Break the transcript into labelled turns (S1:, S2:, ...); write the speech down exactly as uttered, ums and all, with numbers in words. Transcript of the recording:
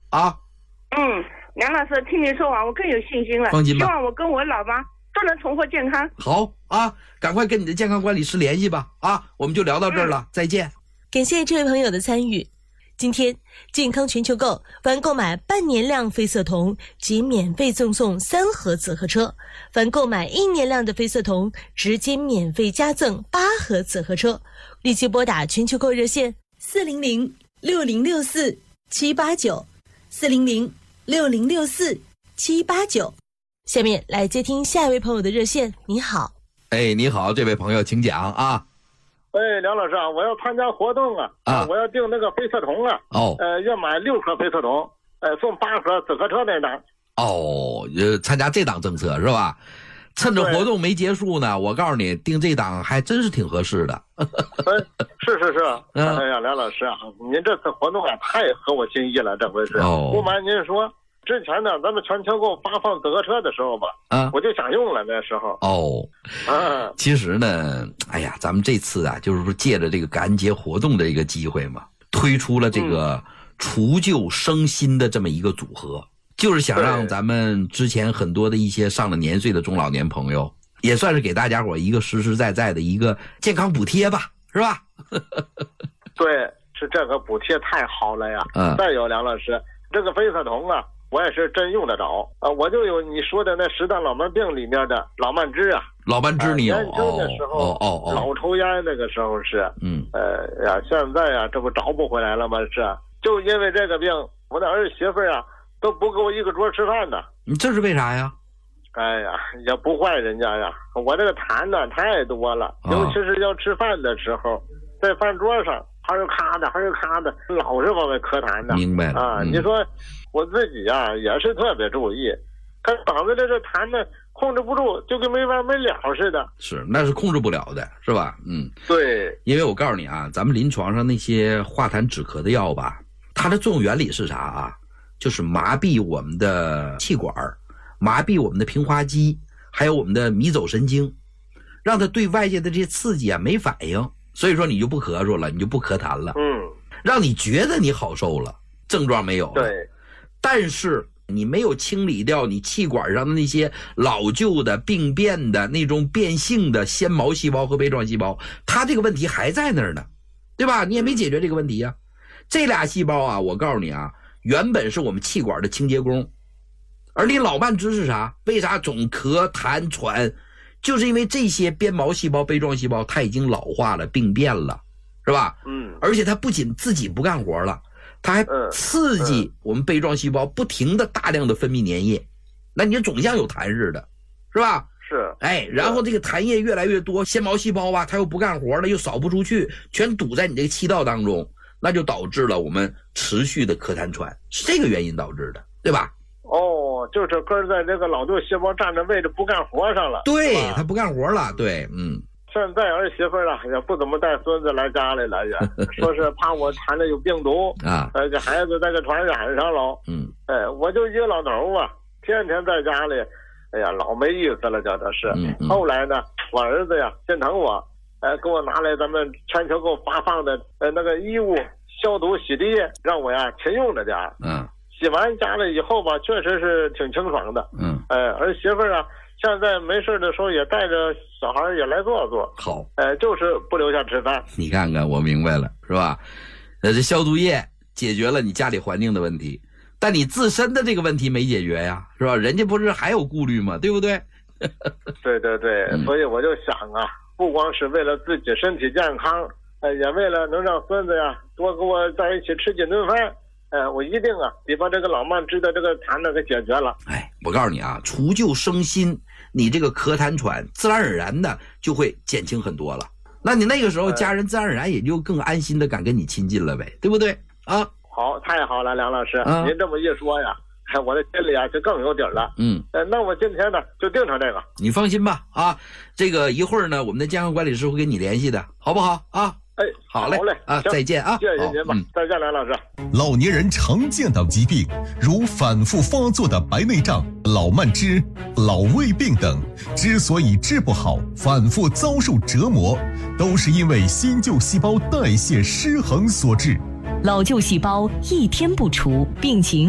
S1: 啊。
S2: 嗯，梁老师，听你说完，我更有信心了。
S1: 放心吧，
S2: 希望我跟我老妈都能重获健康。
S1: 好啊，赶快跟你的健康管理师联系吧。啊，我们就聊到这儿了，嗯、再见。
S3: 感谢这位朋友的参与。今天健康全球购凡购买半年量非色酮即免费赠送三盒紫河车，凡购买一年量的非色酮直接免费加赠八盒紫河车。立即拨打全球购热线四零零六零六四七八九四零零六零六四七八九。下面来接听下一位朋友的热线。你好。
S1: 哎，你好，这位朋友请讲啊。
S4: 哎，梁老师啊，我要参加活动啊，
S1: 啊
S4: 我要订那个非色酮啊，
S1: 哦，
S4: 呃，要买六盒非色酮，呃，送八盒紫河车那档。
S1: 哦，呃，参加这档政策是吧？趁着活动没结束呢，我告诉你，订这档还真是挺合适的。
S4: 嗯，是是是，哎呀，梁老师啊，您这次活动啊，太合我心意了，这回是。
S1: 哦，
S4: 不瞒您说。之前呢，咱们全球购发放紫河车的时候吧，啊，我就想用了那时候。
S1: 哦，啊，其实呢，哎呀，咱们这次啊，就是说借着这个感恩节活动的一个机会嘛，推出了这个除旧升新的这么一个组合，嗯、就是想让咱们之前很多的一些上了年岁的中老年朋友，也算是给大家伙一个实实在在的一个健康补贴吧，是吧？
S4: 对，是这个补贴太好了呀。
S1: 嗯。
S4: 再有梁老师，这个非色酮啊。我也是真用得着啊！我就有你说的那十大老慢病里面的老慢支啊，
S1: 老慢支你有？
S4: 年轻的时候，
S1: 哦哦哦，
S4: 老抽烟那个时候是，
S1: 嗯，
S4: 呃呀，现在呀，这不找不回来了吗？是，就因为这个病，我的儿媳妇啊都不跟我一个桌吃饭呢。
S1: 你这是为啥呀？
S4: 哎呀，也不怪人家呀，我这个痰呢太多了，
S1: 哦、
S4: 尤其是要吃饭的时候，在饭桌上还是咔的，还是咔的，老是往外咳痰的。
S1: 明白了
S4: 啊，
S1: 嗯、
S4: 你说。我自己呀、啊、也是特别注意，看嗓子这这痰呢控制不住，就跟没完没了似的。
S1: 是，那是控制不了的，是吧？嗯，
S4: 对。
S1: 因为我告诉你啊，咱们临床上那些化痰止咳的药吧，它的作用原理是啥啊？就是麻痹我们的气管，麻痹我们的平滑肌，还有我们的迷走神经，让它对外界的这些刺激啊没反应，所以说你就不咳嗽了，你就不咳痰了。
S4: 嗯，
S1: 让你觉得你好受了，症状没有了。
S4: 对。
S1: 但是你没有清理掉你气管上的那些老旧的病变的那种变性的纤毛细胞和杯状细胞，它这个问题还在那儿呢，对吧？你也没解决这个问题啊。这俩细胞啊，我告诉你啊，原本是我们气管的清洁工，而你老慢支是啥？为啥总咳痰喘？就是因为这些鞭毛细胞、杯状细胞它已经老化了、病变了，是吧？
S4: 嗯。
S1: 而且它不仅自己不干活了，它还刺激我们杯状细胞不停的大量的分泌粘液，那你就总像有痰似的，是吧？
S4: 是。
S1: 哎，然后这个痰液越来越多，纤毛细胞啊，它又不干活了，又扫不出去，全堵在你这个气道当中，那就导致了我们持续的咳痰喘，是这个原因导致的，对吧？
S4: 哦，就是根在这个老旧细胞占着位置不干活上了。
S1: 对，它不干活了，对，嗯。
S4: 现在儿媳妇啊也不怎么带孙子来家里了，也说是怕我痰了有病毒
S1: 啊，
S4: 呃，这孩子再给传染上了。
S1: 嗯，
S4: 哎，我就一个老头啊，天天在家里，哎呀，老没意思了，叫他是。
S1: 嗯嗯、
S4: 后来呢，我儿子呀心疼我，哎，给我拿来咱们全球给我发放的呃那个衣物消毒洗涤液，让我呀勤用着点。
S1: 嗯，
S4: 洗完家里以后吧，确实是挺清爽的。
S1: 嗯，
S4: 哎，儿媳妇啊。现在没事的时候也带着小孩也来坐坐，
S1: 好，
S4: 呃，就是不留下吃饭。
S1: 你看看，我明白了，是吧？呃，这消毒液解决了你家里环境的问题，但你自身的这个问题没解决呀，是吧？人家不是还有顾虑吗？对不对？
S4: 对对对，嗯、所以我就想啊，不光是为了自己身体健康，呃，也为了能让孙子呀多跟我在一起吃几顿饭。呃，我一定啊，得把这个老慢支的这个痰呢给解决了。
S1: 哎，我告诉你啊，除旧升新，你这个咳痰喘自然而然的就会减轻很多了。那你那个时候家人自然而然也就更安心的敢跟你亲近了呗，对不对啊？
S4: 好，太好了，梁老师，
S1: 啊、
S4: 您这么一说呀，哎，我的心里啊就更有底了。
S1: 嗯，
S4: 呃，那我今天呢就定成这个。
S1: 你放心吧，啊，这个一会儿呢，我们的健康管理师会跟你联系的，好不好啊？
S4: 哎，
S1: 好嘞，
S4: 好嘞
S1: 啊，再见啊！
S4: 谢谢您吧，嗯、再见，梁老师。
S5: 老年人常见的疾病，如反复发作的白内障、老慢支、老胃病等，之所以治不好，反复遭受折磨，都是因为新旧细胞代谢失衡所致。
S3: 老旧细胞一天不除，病情